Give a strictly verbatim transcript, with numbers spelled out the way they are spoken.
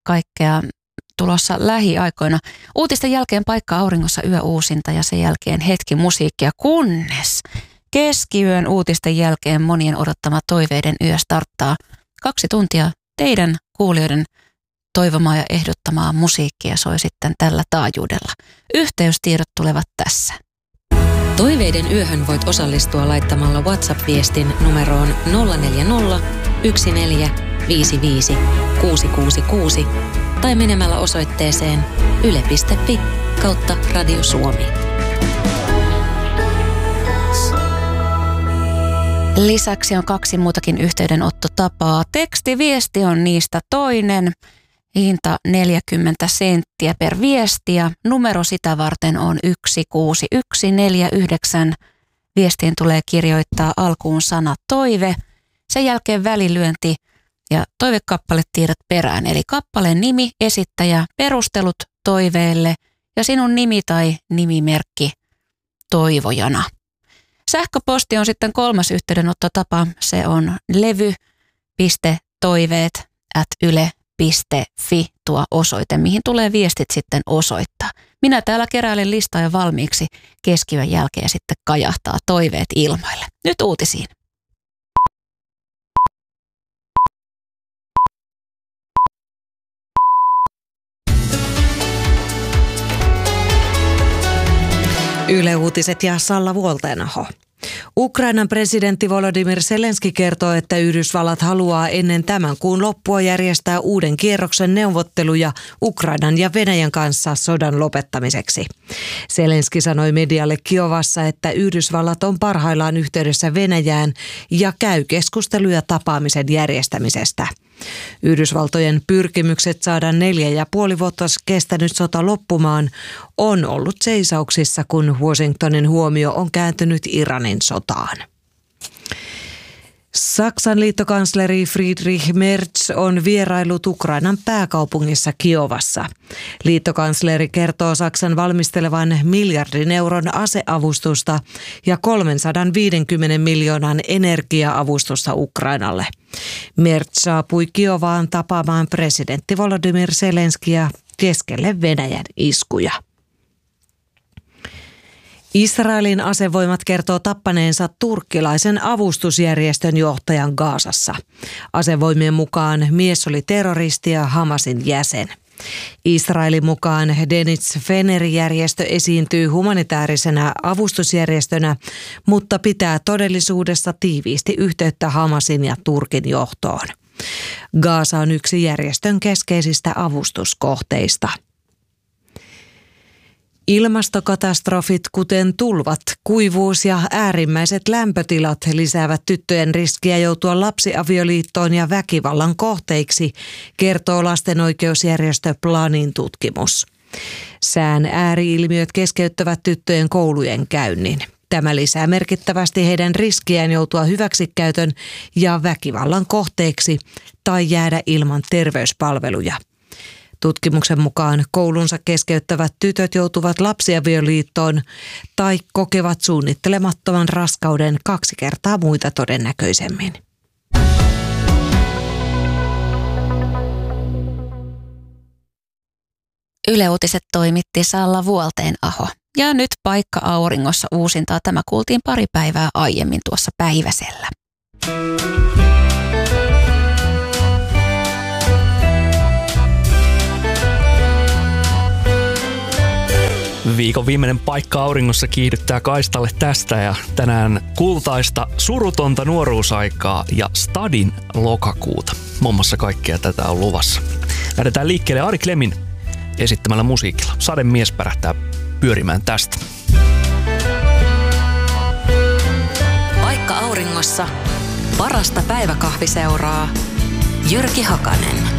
kaikkea tulossa lähiaikoina. Uutisten jälkeen Paikka auringossa yöuusinta ja sen jälkeen hetki musiikkia, kunnes keskiyön uutisten jälkeen monien odottama Toiveiden yö starttaa. Kaksi tuntia teidän kuulijoiden toivomaa ja ehdottamaa musiikkia soi sitten tällä taajuudella. Yhteystiedot tulevat tässä. Toiveiden yöhön voit osallistua laittamalla WhatsApp-viestin numeroon nolla neljä nolla yksi neljä viisi viisi kuusi kuusi kuusi tai menemällä osoitteeseen yle piste fi kautta Radio Suomi. Lisäksi on kaksi muutakin yhteydenottotapaa. Tekstiviesti on niistä toinen. Hinta neljäkymmentä senttiä per viesti ja numero sitä varten on yksi kuusi yksi neljä yhdeksän. Viestiin tulee kirjoittaa alkuun sana toive, sen jälkeen välilyönti ja toivekappaletiedot perään. Eli kappaleen nimi, esittäjä, perustelut toiveelle ja sinun nimi tai nimimerkki toivojana. Sähköposti on sitten kolmas yhteydenottotapa. Se on levy piste toiveet ät yle piste fi tuo osoite, mihin tulee viestit sitten osoittaa. Minä täällä keräilen listaa jo valmiiksi, keskiyön jälkeen sitten kajahtaa toiveet ilmoille. Nyt uutisiin. Yle Uutiset ja Salla Vuoltenaho. Ukrainan presidentti Volodymyr Zelenski kertoo, että Yhdysvallat haluaa ennen tämän kuun loppua järjestää uuden kierroksen neuvotteluja Ukrainan ja Venäjän kanssa sodan lopettamiseksi. Zelenski sanoi medialle Kiovassa, että Yhdysvallat on parhaillaan yhteydessä Venäjään ja käy keskusteluja tapaamisen järjestämisestä. Yhdysvaltojen pyrkimykset saada neljä ja puoli vuotta kestänyt sota loppumaan on ollut seisauksissa, kun Washingtonin huomio on kääntynyt Iranin sotaan. Saksan liittokansleri Friedrich Merz on vierailut Ukrainan pääkaupungissa Kiovassa. Liittokansleri kertoo Saksan valmistelevan miljardin euron aseavustusta ja kolmesataaviisikymmentä miljoonan energia-avustusta Ukrainalle. Merz saapui Kiovaan tapaamaan presidentti Volodymyr Zelenskiä keskelle Venäjän iskuja. Israelin asevoimat kertoo tappaneensa turkkilaisen avustusjärjestön johtajan Gazassa. Asevoimien mukaan mies oli terroristi ja Hamasin jäsen. Israelin mukaan Denitz Feneri-järjestö esiintyy humanitaarisena avustusjärjestönä, mutta pitää todellisuudessa tiiviisti yhteyttä Hamasin ja Turkin johtoon. Gaza on yksi järjestön keskeisistä avustuskohteista. Ilmastokatastrofit, kuten tulvat, kuivuus ja äärimmäiset lämpötilat lisäävät tyttöjen riskiä joutua lapsiavioliittoon ja väkivallan kohteiksi, kertoo lasten oikeusjärjestö Planin tutkimus. Sään ääriilmiöt keskeyttävät tyttöjen koulujen käynnin. Tämä lisää merkittävästi heidän riskiään joutua hyväksikäytön ja väkivallan kohteeksi tai jäädä ilman terveyspalveluja. Tutkimuksen mukaan koulunsa keskeyttävät tytöt joutuvat lapsiavioliittoon tai kokevat suunnittelemattoman raskauden kaksi kertaa muita todennäköisemmin. Yle Uutiset toimitti Salla Vuoltenaho. Ja nyt Paikka auringossa uusintaa. Tämä kuultiin pari päivää aiemmin tuossa päiväsellä. Viikon viimeinen Paikka auringossa kiihdyttää kaistalle tästä ja tänään kultaista surutonta nuoruusaikaa ja Stadin lokakuuta. Muun muassa kaikkea tätä on luvassa. Lähdetään liikkeelle Ari Klemin esittämällä musiikilla. Sademies pärähtää pyörimään tästä. Paikka auringossa parasta päiväkahviseuraa Jyrki Hakanen.